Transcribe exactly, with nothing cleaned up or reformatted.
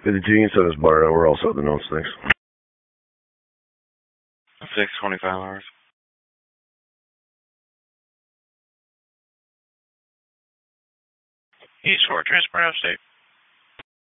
The Gene said it's barred out. We're all set with the notes, thanks. Six twenty-five hours. East four, transport out of state.